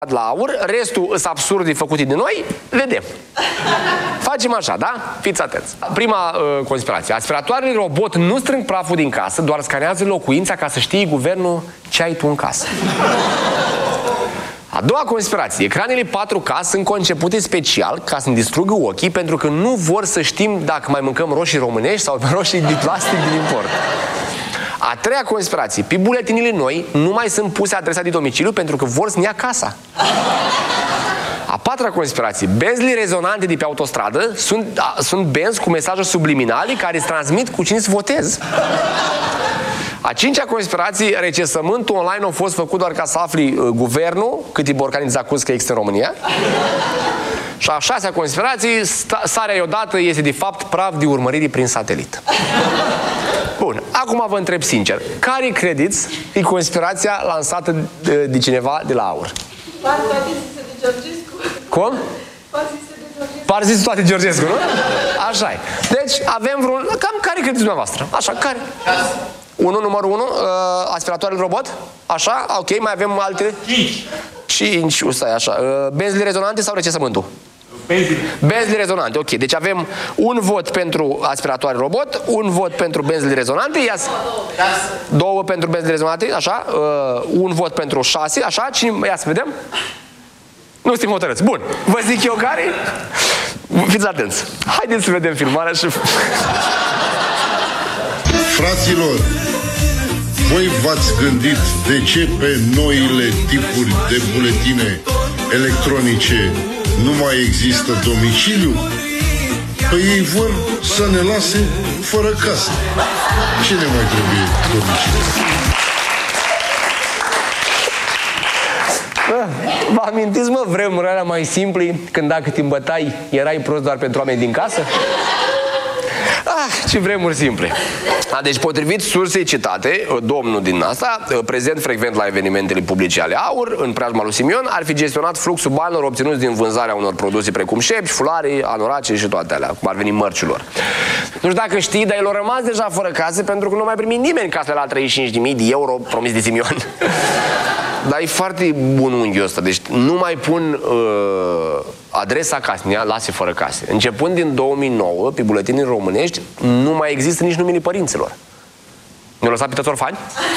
la aur, restul sunt absurdii făcute de noi, vedem. Facem așa, da? Fiți atenți. Prima conspirație. Aspiratoarele robot nu strâng praful din casă, doar scanează locuința ca să știe guvernul ce ai tu în casă. A doua conspirație. Ecranele 4K sunt concepute special ca să-mi distrugă ochii pentru că nu vor să știm dacă mai mâncăm roșii românești sau roșii din plastic din import. A treia conspirație. Pe buletinile noi nu mai sunt puse adresa de domiciliu pentru că vor să-mi ia casa. A patra conspirație. Benzile rezonante de pe autostradă sunt benzi cu mesaje subliminale care îți transmit cu cine să votezi. A cincea conspirație. Recensământul online a fost făcut doar ca să afli guvernul câte borcani îți acuz că există în România. Și a șasea conspirație. Sarea iodată este de fapt praf de urmărire prin satelit. Bun, acum vă întreb sincer, care credeți e conspirația lansată de cineva de la AUR? Parzise de Georgescu. Cum? Parzise de Georgescu. Parzise toate Georgescu, nu? Așa e. Deci avem vreun... Cam care credeți dumneavoastră? Așa, care? 1, numărul 1, aspiratoarele robot? Așa, ok, mai avem alte? 5, stai așa. Benzile rezonante sau recensământul? Benzile rezonante, ok. Deci avem un vot pentru aspiratoare robot, un vot pentru benzile rezonante, două pentru benzile rezonante, așa, un vot pentru 6, așa, cine, ia să vedem. Nu suntem hotărâți. Bun, vă zic eu care? Fiți atenți. Haideți să vedem filmarea și... Fraților, voi v-ați gândit de ce pe noile tipuri de buletine electronice nu mai există domiciliu? Păi ei vor să ne lase fără casă. Ce ne mai trebuie domiciliu? Vă amintiți, mă, vremurile alea mai simple, când dacă te îmbătai, erai prost doar pentru oameni din casă? Ce vremuri simple. Deci, potrivit sursei citate, domnul din asta, prezent frecvent la evenimentele publice ale AUR, în preajma lui Simion, ar fi gestionat fluxul banilor obținuți din vânzarea unor produse precum șepci, fulari, anorace și toate alea, cum ar veni mărcilor. Nu știu dacă știi, dar el a rămas deja fără casă pentru că nu mai primi nimeni casele la 35.000 de euro promis de Simion. Dar e foarte bun unghiul ăsta. Deci nu mai pun adresa casei, lase fără case. Începând din 2009, pe buletinii românești, nu mai există nici numele părinților. Ne-au lăsat pe toți orfani?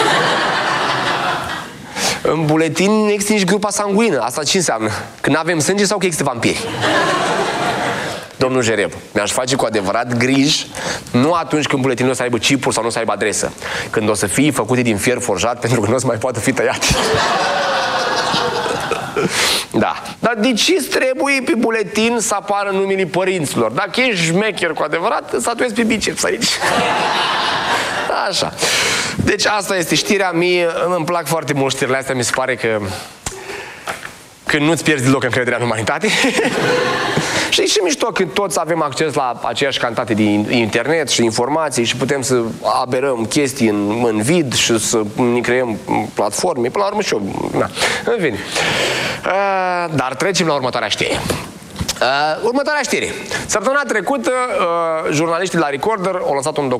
În buletin nu există nici grupa sanguină. Asta ce înseamnă? Că nu avem sânge sau că există vampiri? Domnul Jereb, mi-aș face cu adevărat griji, nu atunci când buletinul o să aibă chipuri sau nu o să aibă adresă, când o să fie făcute din fier forjat pentru că nu o să mai poată fi tăiat. Da. Dar de ce trebuie pe buletin să apară numele părinților? Dacă ești șmecher cu adevărat, să atuiezi pe biceps aici. Așa. Deci asta este știrea mie. Îmi plac foarte mult știrile astea. Mi se pare că nu-ți pierzi deloc încrederea în umanitate. Și e și mișto când toți avem acces la aceeași cantitate de internet și informații și putem să aberăm chestii în vid și să ne creăm platforme. Până la urmă și eu. Na. În fine. Dar trecem la următoarea știre. Următoarea știre. Săptămâna trecută, jurnaliștii la Recorder au lansat un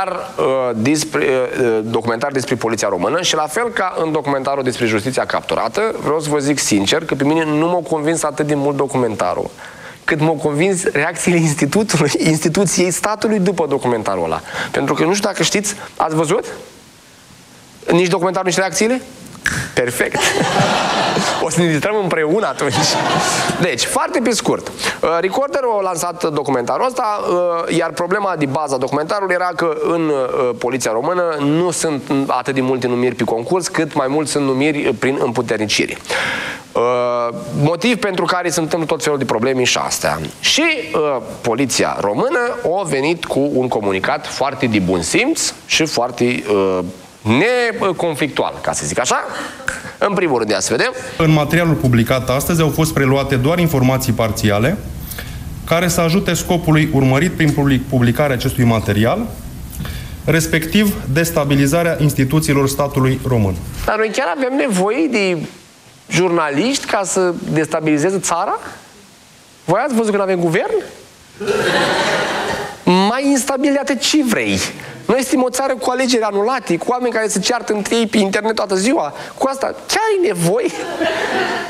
documentar despre poliția română și la fel ca în documentarul despre justiția capturată, vreau să vă zic sincer că pe mine nu m-a convins atât de mult documentarul cât m-au convins reacțiile instituției statului după documentarul ăla. Pentru că nu știu dacă știți, ați văzut? Nici documentarul, nici reacțiile? Perfect. O să ne distrăm împreună atunci. Deci, foarte pe scurt. Recorder a lansat documentarul ăsta, iar problema de bază a documentarului era că în poliția română nu sunt atât de multe numiri pe concurs, cât mai mult sunt numiri prin împuternicire. Motiv pentru care se întâmplă tot felul de probleme și astea. Și poliția română a venit cu un comunicat foarte de bun simț și foarte neconflictual, ca să zic așa. În primul rând, ia să vedem. În materialul publicat astăzi au fost preluate doar informații parțiale care să ajute scopului urmărit prin publicarea acestui material, respectiv destabilizarea instituțiilor statului român. Dar noi chiar avem nevoie de jurnaliști ca să destabilizeze țara? Voi ați văzut când avem guvern? Mai instabil de atât ce vrei? Noi suntem o țară cu alegeri anulate, cu oameni care se ceartă între ei pe internet toată ziua. Cu asta chiar e nevoie?